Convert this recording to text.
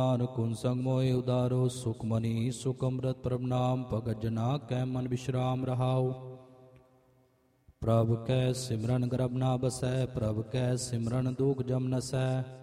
ਕੁਨ ਸੰਗ ਮੋਹਿ ਉਦਾਰੋ ਸੁਖ ਮਨੀ ਸੁਖ ਅੰਮ੍ਰਿਤ ਪ੍ਰਭ ਨਾਮ ਭਗਤ ਜਨਾ ਕੈ ਮਨ ਵਿਸ਼ਰਾਮ ਰਹਾਉ। ਪ੍ਰਭ ਕੈ ਸਿਮਰਨ ਗਰਭ ਨਾ ਬਸੈ ਪ੍ਰਭ ਕੈ ਸਿਮਰਨ ਦੁਖ ਜਮ ਨਸੈ।